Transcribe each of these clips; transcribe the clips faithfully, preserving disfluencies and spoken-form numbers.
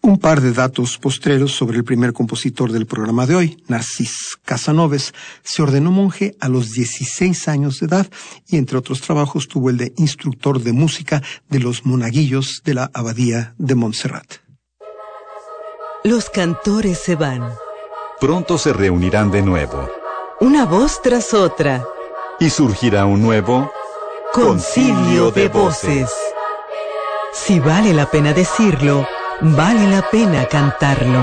Un par de datos postreros sobre el primer compositor del programa de hoy, Narcís Casanovas. Se ordenó monje a los dieciséis años de edad y entre otros trabajos tuvo el de instructor de música de los monaguillos de la abadía de Montserrat. Los cantores se van. Pronto se reunirán de nuevo. Una voz tras otra. Y surgirá un nuevo concilio de voces. Si vale la pena decirlo, vale la pena cantarlo.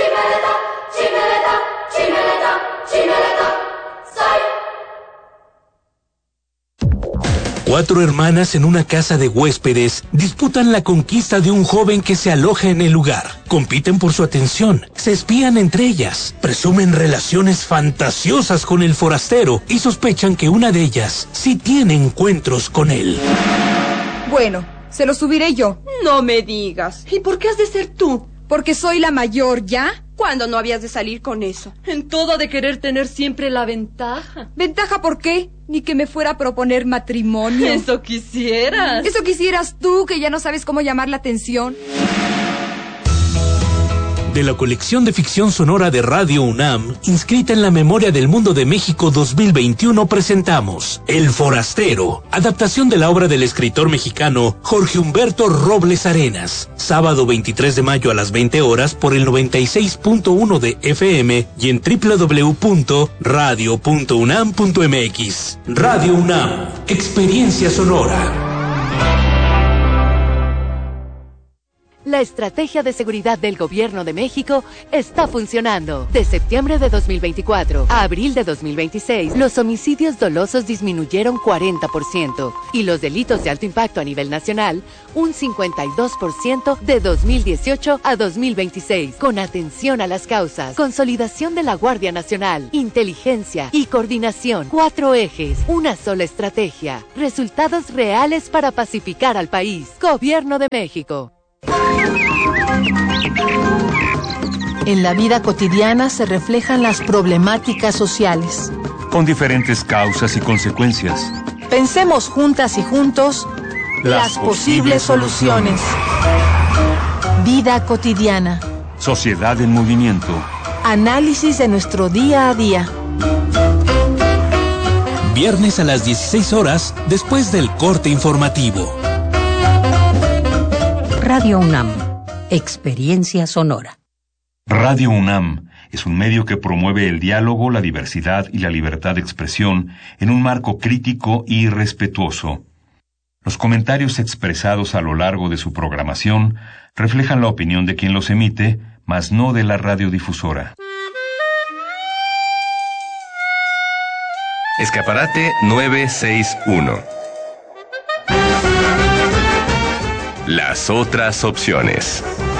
Cuatro hermanas en una casa de huéspedes disputan la conquista de un joven que se aloja en el lugar. Compiten por su atención, se espían entre ellas, presumen relaciones fantasiosas con el forastero y sospechan que una de ellas sí tiene encuentros con él. Bueno, se lo subiré yo. No me digas. ¿Y por qué has de ser tú? Porque soy la mayor, ¿ya? ¿Cuándo no habías de salir con eso? En todo de querer tener siempre la ventaja. ¿Ventaja por qué? Ni que me fuera a proponer matrimonio. Eso quisieras. Eso quisieras tú, que ya no sabes cómo llamar la atención. De la colección de ficción sonora de Radio UNAM, inscrita en la Memoria del Mundo de México dos mil veintiuno, presentamos El Forastero, adaptación de la obra del escritor mexicano Jorge Humberto Robles Arenas, sábado veintitrés de mayo a las veinte horas por el noventa y seis punto uno de F M y en doble u doble u doble u punto radio punto unam punto m x. Radio UNAM, experiencia sonora. La estrategia de seguridad del Gobierno de México está funcionando. De septiembre de dos mil veinticuatro a abril de dos mil veintiséis, los homicidios dolosos disminuyeron cuarenta por ciento y los delitos de alto impacto a nivel nacional un cincuenta y dos por ciento de dos mil dieciocho a dos mil veintiséis. Con atención a las causas, consolidación de la Guardia Nacional, inteligencia y coordinación. Cuatro ejes, una sola estrategia. Resultados reales para pacificar al país. Gobierno de México. En la vida cotidiana se reflejan las problemáticas sociales, con diferentes causas y consecuencias. Pensemos juntas y juntos las, las posibles soluciones. Vida cotidiana. Sociedad en movimiento. Análisis de nuestro día a día. Viernes a las dieciséis horas, después del corte informativo. Radio UNAM, experiencia sonora. Radio UNAM es un medio que promueve el diálogo, la diversidad y la libertad de expresión en un marco crítico y respetuoso. Los comentarios expresados a lo largo de su programación reflejan la opinión de quien los emite, mas no de la radiodifusora. Escaparate nueve seis uno. Las otras opciones.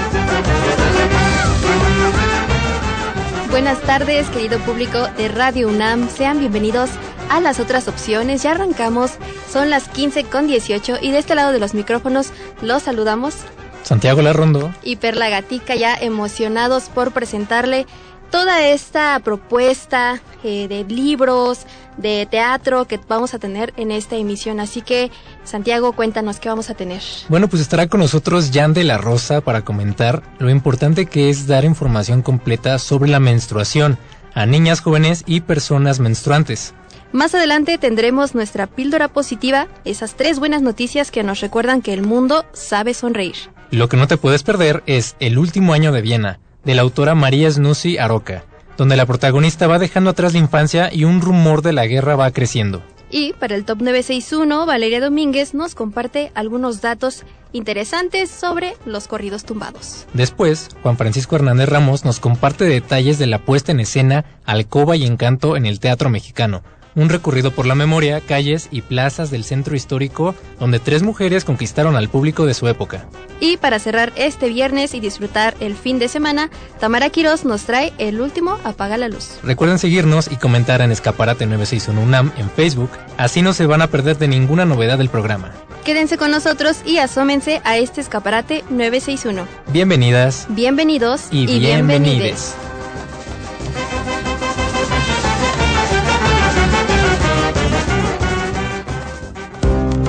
Buenas tardes, querido público de Radio UNAM. Sean bienvenidos a Las Otras Opciones. Ya arrancamos, son las quince con dieciocho y de este lado de los micrófonos los saludamos Santiago Larrondo y Perla Gatica, ya emocionados por presentarle toda esta propuesta eh, de libros, de teatro que vamos a tener en esta emisión. Así que, Santiago, cuéntanos qué vamos a tener. Bueno, pues estará con nosotros Jan de la Rosa para comentar lo importante que es dar información completa sobre la menstruación a niñas, jóvenes y personas menstruantes. Más adelante tendremos nuestra píldora positiva, esas tres buenas noticias que nos recuerdan que el mundo sabe sonreír. Lo que no te puedes perder es El último año de Viena, de la autora María Snussi Aroca, donde la protagonista va dejando atrás la infancia y un rumor de la guerra va creciendo. Y para el Top nueve seis uno, Valeria Domínguez nos comparte algunos datos interesantes sobre los corridos tumbados. Después, Juan Francisco Hernández Ramos nos comparte detalles de la puesta en escena Alcoba y Encanto en el teatro mexicano, un recorrido por la memoria, calles y plazas del centro histórico donde tres mujeres conquistaron al público de su época. Y para cerrar este viernes y disfrutar el fin de semana, Tamara Quirós nos trae el último Apaga la Luz. Recuerden seguirnos y comentar en Escaparate nueve seis uno UNAM en Facebook, así no se van a perder de ninguna novedad del programa. Quédense con nosotros y asómense a este Escaparate nueve seis uno. Bienvenidas. Bienvenidos y, y bienvenides.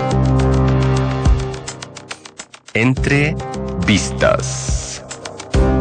Entre vistas.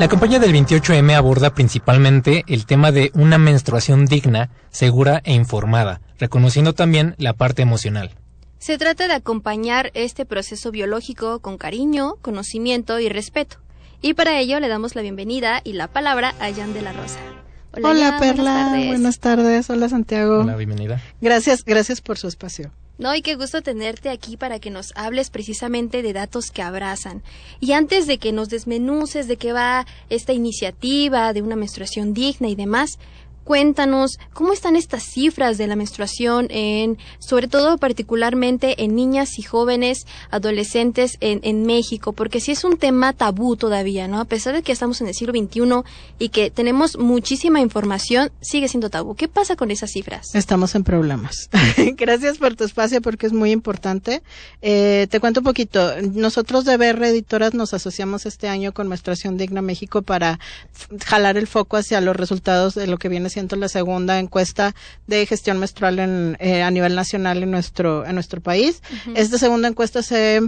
La campaña del veintiocho eme aborda principalmente el tema de una menstruación digna, segura e informada, reconociendo también la parte emocional. Se trata de acompañar este proceso biológico con cariño, conocimiento y respeto. Y para ello le damos la bienvenida y la palabra a Jan de la Rosa. Hola, Hola Jan, Perla, buenas tardes. buenas tardes. Hola Santiago. Hola, bienvenida. Gracias, gracias por su espacio. No, y qué gusto tenerte aquí para que nos hables precisamente de datos que abrazan. Y antes de que nos desmenuces de qué va esta iniciativa de una menstruación digna y demás, cuéntanos cómo están estas cifras de la menstruación en, sobre todo particularmente en niñas y jóvenes adolescentes en, en México, porque sí es un tema tabú todavía, ¿no? A pesar de que estamos en el siglo veintiuno y que tenemos muchísima información, sigue siendo tabú. ¿Qué pasa con esas cifras? Estamos en problemas. Gracias por tu espacio porque es muy importante. Eh, te cuento un poquito. Nosotros de B R Editoras nos asociamos este año con Menstruación Digna México para jalar el foco hacia los resultados de lo que viene siendo la segunda encuesta de gestión menstrual en, eh, a nivel nacional en nuestro en nuestro país. Uh-huh. Esta segunda encuesta se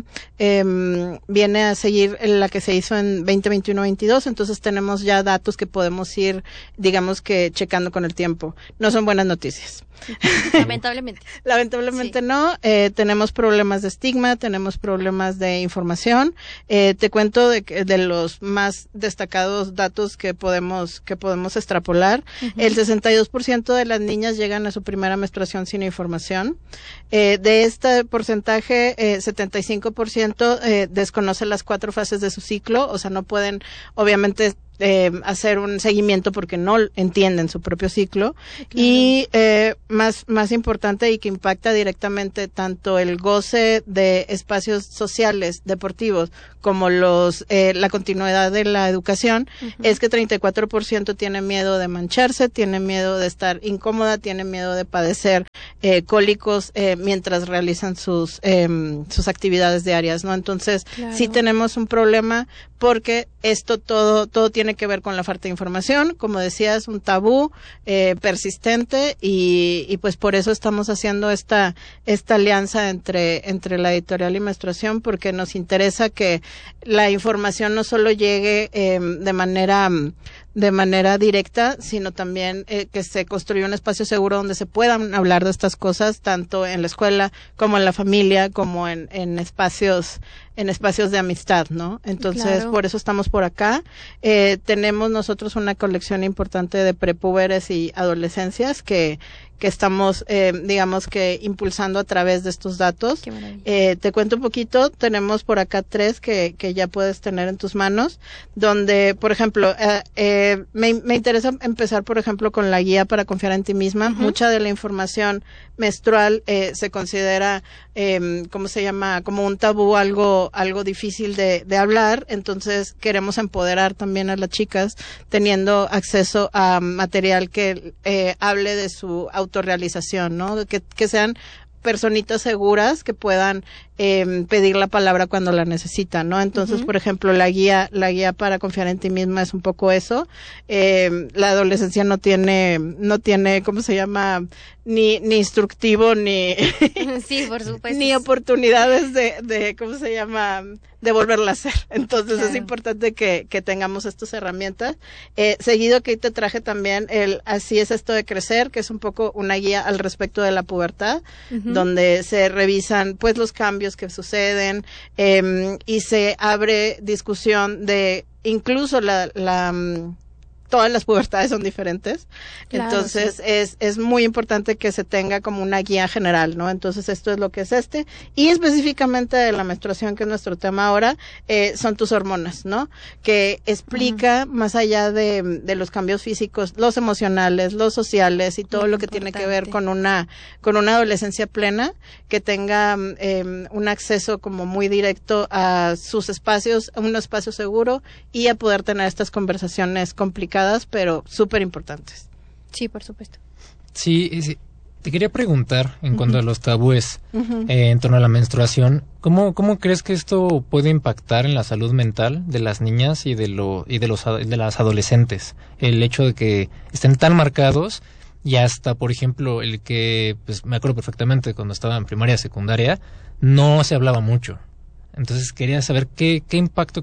eh, viene a seguir la que se hizo en veinte veintiuno veintidós, entonces tenemos ya datos que podemos ir, digamos que checando con el tiempo. No son buenas noticias. Lamentablemente. Lamentablemente sí. no. Eh, tenemos problemas de estigma, tenemos problemas de información. Eh, te cuento de, de los más destacados datos que podemos que podemos extrapolar. Uh-huh. El sesenta y dos por ciento de las niñas llegan a su primera menstruación sin información. Eh, de este porcentaje, eh, setenta y cinco por ciento eh, desconoce las cuatro fases de su ciclo, o sea, no pueden, obviamente, Eh, hacer un seguimiento porque no entienden su propio ciclo. Claro. Y eh, más más importante y que impacta directamente tanto el goce de espacios sociales, deportivos, como los eh, la continuidad de la educación, uh-huh. es que treinta y cuatro por ciento tiene miedo de mancharse, tiene miedo de estar incómoda, tiene miedo de padecer eh, cólicos eh, mientras realizan sus eh, sus actividades diarias, ¿no? Entonces, claro. sí tenemos un problema porque esto todo todo tiene que ver con la falta de información, como decías, un tabú eh, persistente y, y pues por eso estamos haciendo esta esta alianza entre entre la editorial y menstruación, porque nos interesa que la información no solo llegue eh, de manera de manera directa, sino también eh, que se construya un espacio seguro donde se puedan hablar de estas cosas, tanto en la escuela como en la familia, como en, en espacios en espacios de amistad, ¿no? Entonces, claro. por eso estamos por acá. Eh, tenemos nosotros una colección importante de prepúberes y adolescencias que que estamos, eh, digamos que impulsando a través de estos datos. Qué maravilla. Eh, te cuento un poquito, tenemos por acá tres que, que ya puedes tener en tus manos, donde, por ejemplo, eh, eh, me, me interesa empezar, por ejemplo, con la guía para confiar en ti misma. Uh-huh. Mucha de la información menstrual eh, se considera, eh, ¿cómo se llama? Como un tabú, algo, algo difícil de, de hablar, entonces queremos empoderar también a las chicas teniendo acceso a material que eh, hable de su autorrealización, ¿no? Que, que sean personitas seguras que puedan eh, pedir la palabra cuando la necesitan, ¿no? Entonces, uh-huh. por ejemplo, la guía, la guía para confiar en ti misma es un poco eso. Eh, la adolescencia no tiene, no tiene, ¿cómo se llama? Ni, ni instructivo, ni, sí, por supuesto. ni oportunidades de, de, ¿cómo se llama? De volverla a hacer. Entonces, claro. es importante que, que tengamos estas herramientas. Eh, seguido que te traje también el Así es esto de crecer, que es un poco una guía al respecto de la pubertad, uh-huh. donde se revisan, pues, los cambios que suceden, eh, y se abre discusión de incluso la, la, todas las pubertades son diferentes, claro, entonces sí. es es muy importante que se tenga como una guía general, ¿no? Entonces esto es lo que es este, y específicamente de la menstruación, que es nuestro tema ahora, eh, son tus hormonas, ¿no? Que explica, uh-huh. más allá de, de los cambios físicos, los emocionales, los sociales y todo muy lo que importante. Tiene que ver con una con una adolescencia plena, que tenga eh, un acceso como muy directo a sus espacios, a un espacio seguro, y a poder tener estas conversaciones complicadas, pero súper importantes. Sí, por supuesto. Sí, sí, te quería preguntar en uh-huh. cuanto a los tabúes uh-huh. eh, en torno a la menstruación, ¿cómo cómo crees que esto puede impactar en la salud mental de las niñas y de lo y de los de las adolescentes? El hecho de que estén tan marcados, y hasta, por ejemplo, el que, pues me acuerdo perfectamente cuando estaba en primaria, secundaria, no se hablaba mucho. Entonces quería saber qué qué impacto crees que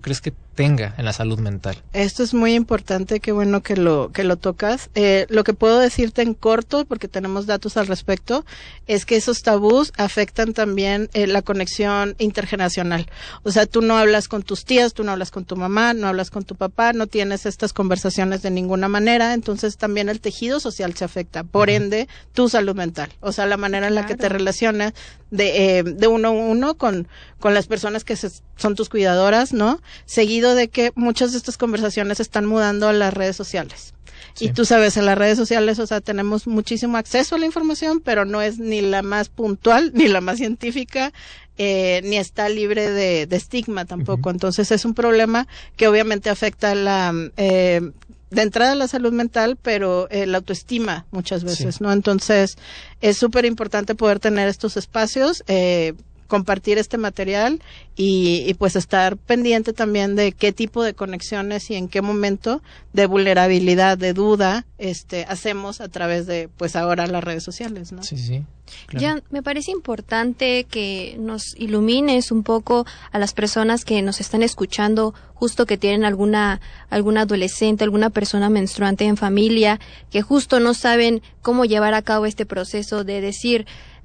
tenga en la salud mental. Esto es muy importante, qué bueno que lo que lo tocas. Eh, lo que puedo decirte en corto, porque tenemos datos al respecto, es que esos tabús afectan también eh, la conexión intergeneracional. O sea, tú no hablas con tus tías, tú no hablas con tu mamá, no hablas con tu papá, no tienes estas conversaciones de ninguna manera, entonces también el tejido social se afecta, por ende, tu salud mental. O sea, la manera en la que te relacionas de, eh, de uno a uno con, con las personas que se, son tus cuidadoras, ¿no? Seguido de que muchas de estas conversaciones se están mudando a las redes sociales. Sí. Y tú sabes, en las redes sociales, o sea, tenemos muchísimo acceso a la información, pero no es ni la más puntual, ni la más científica, eh, ni está libre de, de estigma tampoco. Uh-huh. Entonces es un problema que obviamente afecta la... Eh, de entrada la salud mental, pero eh, la autoestima muchas veces, sí. ¿no? Entonces, es súper importante poder tener estos espacios, eh, compartir este material y, y pues estar pendiente también de qué tipo de conexiones y en qué momento de vulnerabilidad, de duda, este, hacemos a través de, pues ahora las redes sociales, ¿no? Sí, sí. Claro. Ya, me parece importante que nos ilumines un poco a las personas que nos están escuchando, justo que tienen alguna, alguna adolescente, alguna persona menstruante en familia, que justo no saben cómo llevar a cabo este proceso de decir,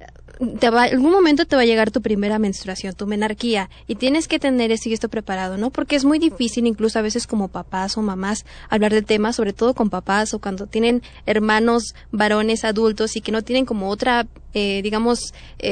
te va, algún momento te va a llegar tu primera menstruación, tu menarquía, y tienes que tener esto y esto preparado, ¿no? Porque es muy difícil, incluso a veces como papás o mamás, hablar de temas, sobre todo con papás o cuando tienen hermanos varones adultos y que no tienen como otra, eh, digamos,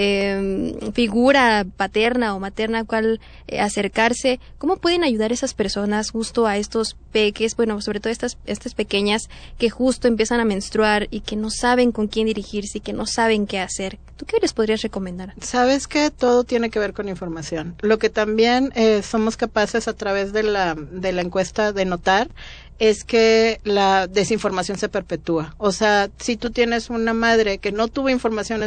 eh, figura paterna o materna a cual eh, acercarse. ¿Cómo pueden ayudar esas personas justo a estos peques, bueno, sobre todo estas, estas pequeñas que justo empiezan a menstruar y que no saben con quién dirigirse y que no saben qué hacer? ¿Tú qué les podrías recomendar? Sabes que todo tiene que ver con información. Lo que también eh, somos capaces a través de la, de la encuesta de notar es que la desinformación se perpetúa. O sea, si tú tienes una madre que no tuvo información